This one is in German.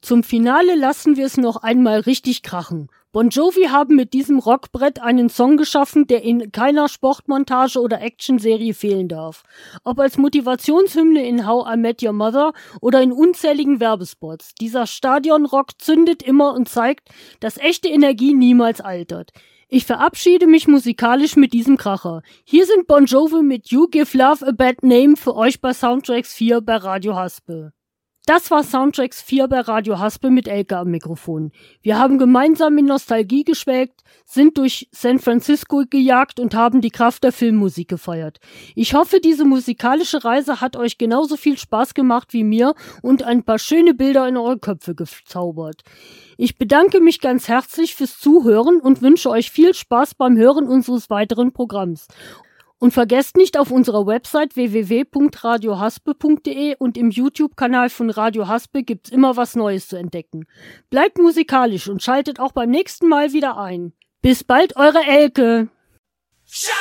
Zum Finale lassen wir es noch einmal richtig krachen. Bon Jovi haben mit diesem Rockbrett einen Song geschaffen, der in keiner Sportmontage oder Actionserie fehlen darf. Ob als Motivationshymne in How I Met Your Mother oder in unzähligen Werbespots. Dieser Stadionrock zündet immer und zeigt, dass echte Energie niemals altert. Ich verabschiede mich musikalisch mit diesem Kracher. Hier sind Bon Jovi mit You Give Love a Bad Name für euch bei Soundtracks 4 bei Radio Haspe. Das war Soundtracks 4 bei Radio Haspe mit Elke am Mikrofon. Wir haben gemeinsam in Nostalgie geschwelgt, sind durch San Francisco gejagt und haben die Kraft der Filmmusik gefeiert. Ich hoffe, diese musikalische Reise hat euch genauso viel Spaß gemacht wie mir und ein paar schöne Bilder in eure Köpfe gezaubert. Ich bedanke mich ganz herzlich fürs Zuhören und wünsche euch viel Spaß beim Hören unseres weiteren Programms. Und vergesst nicht, auf unserer Website www.radiohaspe.de und im YouTube-Kanal von Radio Haspe gibt's immer was Neues zu entdecken. Bleibt musikalisch und schaltet auch beim nächsten Mal wieder ein. Bis bald, eure Elke!